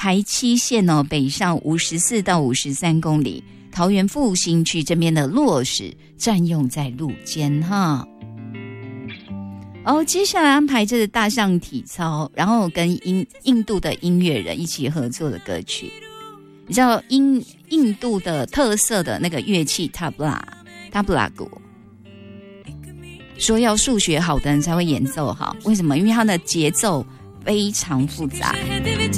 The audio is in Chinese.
台七线哦，北上54到53公里，桃园复兴区这边的落石占用在路肩哈。接下来安排这个大象体操，然后跟印度的音乐人一起合作的歌曲。你知道印度的特色的那个乐器塔布拉鼓，说要数学好的人才会演奏好，为什么？因为它的节奏非常复杂。